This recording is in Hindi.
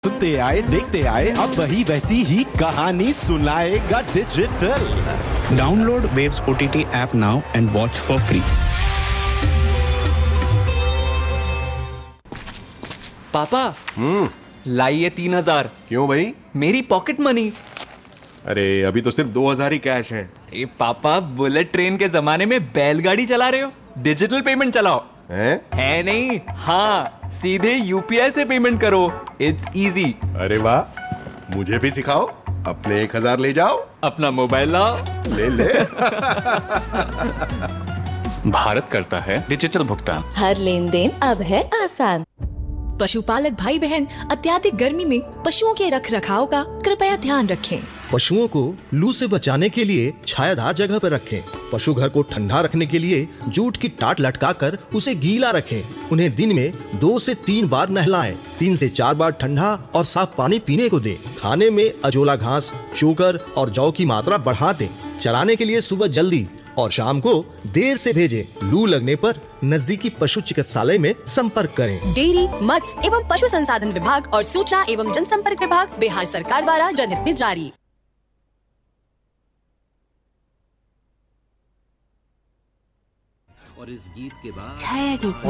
सुनते आए देखते आए अब वही वैसी ही कहानी सुनाएगा digital. Download waves OTT app now and watch for free. पापा लाइए 3000। क्यों भाई? मेरी पॉकेट मनी। अरे अभी तो सिर्फ 2000 ही कैश है। ए पापा, बुलेट ट्रेन के जमाने में बैलगाड़ी चला रहे हो? डिजिटल पेमेंट चलाओ। है नहीं? हाँ, सीधे यूपीआई से पेमेंट करो। It's easy. अरे वाह, मुझे भी सिखाओ। अपने 1000 ले जाओ, अपना मोबाइल लाओ, ले ले। भारत करता है डिजिटल भुगतान। हर लेन देन अब है आसान। पशुपालक भाई बहन, अत्यधिक गर्मी में पशुओं के रख रखाव का कृपया ध्यान रखें। पशुओं को लू से बचाने के लिए छायादार जगह पर रखें। पशु घर को ठंडा रखने के लिए जूट की टाट लटकाकर उसे गीला रखें। उन्हें दिन में 2 से 3 बार नहलाएं। 3 से 4 बार ठंडा और साफ पानी पीने को दें। खाने में अजोला घास, शूकर और जौ की मात्रा बढ़ा दें। चराने के लिए सुबह जल्दी और शाम को देर से भेजें। लू लगने पर नजदीकी पशु चिकित्सालय में संपर्क करें। डेयरी, मत्स्य एवं पशु संसाधन विभाग और सूचना एवं जनसंपर्क विभाग बिहार सरकार द्वारा जनहित में जारी। और इस गीत के बाद छाया गीत